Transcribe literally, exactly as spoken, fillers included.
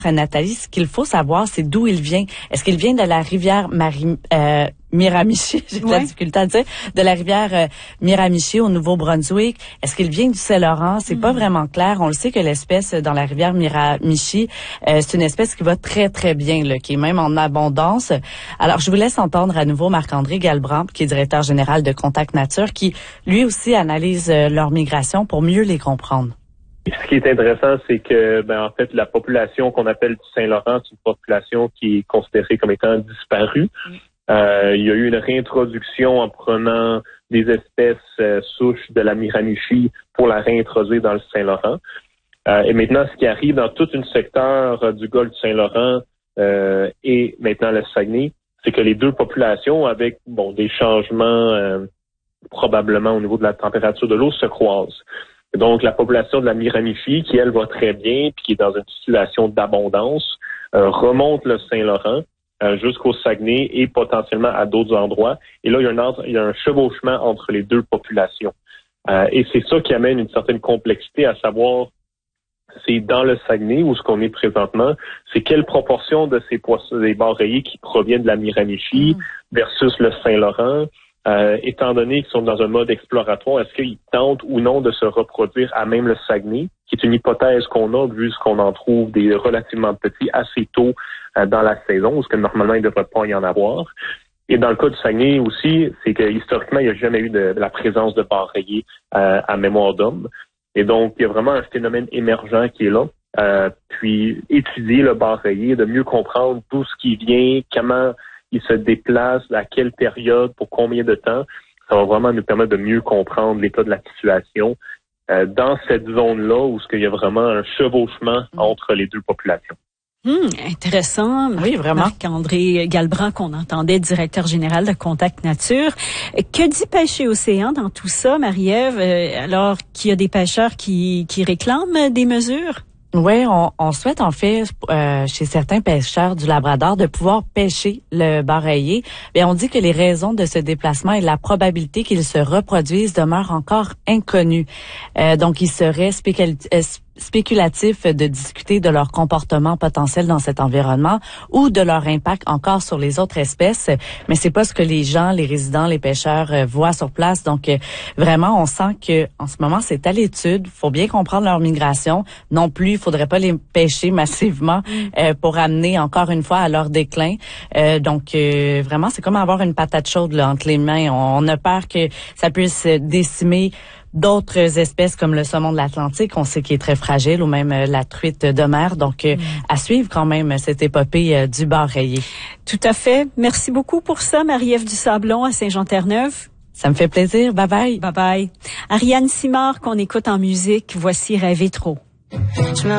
Nathalie, ce qu'il faut savoir, c'est d'où il vient. Est-ce qu'il vient de la rivière Marie, euh, Miramichi, j'ai de la difficulté à dire, de la rivière euh, Miramichi au Nouveau-Brunswick? Est-ce qu'il vient du Saint-Laurent? C'est mm. pas vraiment clair. On le sait que l'espèce dans la rivière Miramichi, euh, c'est une espèce qui va très, très bien, là, qui est même en abondance. Alors, je vous laisse entendre à nouveau Marc-André Galbran, qui est directeur général de Contact Nature, qui, lui aussi, analyse euh, leur migration pour mieux les comprendre. Ce qui est intéressant, c'est que, ben, en fait, la population qu'on appelle du Saint-Laurent, c'est une population qui est considérée comme étant disparue. Mm. Euh, il y a eu une réintroduction en prenant des espèces euh, souches de la Miramichi pour la réintroduire dans le Saint-Laurent. Euh, et maintenant, ce qui arrive dans tout un secteur euh, du golfe du Saint-Laurent euh, et maintenant le Saguenay, c'est que les deux populations, avec bon des changements euh, probablement au niveau de la température de l'eau, se croisent. Donc, la population de la Miramichi, qui, elle, va très bien, puis qui est dans une situation d'abondance, euh, remonte le Saint-Laurent euh, jusqu'au Saguenay et potentiellement à d'autres endroits. Et là, il y a un, il y a un chevauchement entre les deux populations. Euh, et c'est ça qui amène une certaine complexité, à savoir, c'est dans le Saguenay, où ce qu'on est présentement, c'est quelle proportion de ces poissons, des barreillers qui proviennent de la Miramichi mmh. versus le Saint-Laurent. Euh, étant donné qu'ils sont dans un mode exploratoire, est-ce qu'ils tentent ou non de se reproduire à même le Saguenay, qui est une hypothèse qu'on a, vu ce qu'on en trouve des relativement petits assez tôt euh, dans la saison, parce que normalement, il ne devrait pas y en avoir. Et dans le cas du Saguenay aussi, c'est que historiquement, il n'y a jamais eu de, de la présence de barreillers euh, à mémoire d'homme. Et donc, il y a vraiment un phénomène émergent qui est là. Euh, puis, étudier le barreiller, de mieux comprendre d'où ce qui vient, comment il se déplace, à quelle période, pour combien de temps, ça va vraiment nous permettre de mieux comprendre l'état de la situation euh, dans cette zone-là où il y a vraiment un chevauchement mmh. entre les deux populations. Hum, intéressant. Oui, vraiment. Marc-André Galbran, qu'on entendait, directeur général de Contact Nature. Que dit Pêcher Océan dans tout ça, Marie-Ève, euh, alors qu'il y a des pêcheurs qui, qui réclament des mesures? Oui, on, on souhaite en fait euh, chez certains pêcheurs du Labrador de pouvoir pêcher le barreiller. Mais on dit que les raisons de ce déplacement et la probabilité qu'ils se reproduisent demeurent encore inconnues. Euh, donc, il serait spécul- euh, spéculatif de discuter de leur comportement potentiel dans cet environnement ou de leur impact encore sur les autres espèces. Mais c'est pas ce que les gens, les résidents, les pêcheurs euh, voient sur place. Donc, euh, vraiment, on sent que en ce moment, c'est à l'étude. Faut bien comprendre leur migration. Non plus, il faudrait pas les pêcher massivement euh, pour amener encore une fois à leur déclin. Euh, donc, euh, vraiment, c'est comme avoir une patate chaude là, entre les mains. On, on a peur que ça puisse décimer d'autres espèces comme le saumon de l'Atlantique, on sait qu'il est très fragile, ou même euh, la truite de mer. Donc, euh, mm. à suivre quand même cette épopée euh, du barreiller. Tout à fait. Merci beaucoup pour ça, Marie-Ève Dusablon à Saint-Jean-Terre-Neuve. Ça me fait plaisir. Bye bye. Bye bye. Ariane Simard qu'on écoute en musique. Voici Rêver trop.